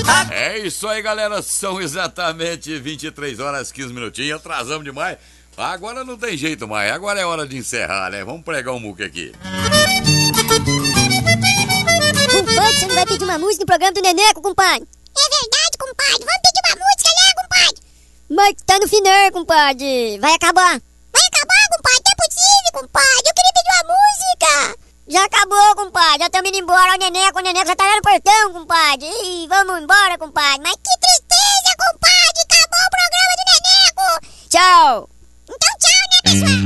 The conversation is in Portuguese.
É isso aí, galera. São exatamente 23 horas, 15 minutinhos. Atrasamos demais. Agora não tem jeito mais. Agora é hora de encerrar, né? Vamos pregar um muque aqui. Compadre, você não vai pedir uma música no programa do Neneco, compadre? É verdade, compadre. Vamos pedir uma música, né, compadre? Mas tá no final, compadre. Vai acabar. Vai acabar, compadre? Não é possível, compadre. Eu queria pedir uma música. Já acabou, compadre. Já estamos indo embora. O Neneco já tá lá no portão, compadre. Ih, vamos embora, compadre. Mas que tristeza, compadre. Acabou o programa do Neneco. Tchau. Então tchau, né, pessoal?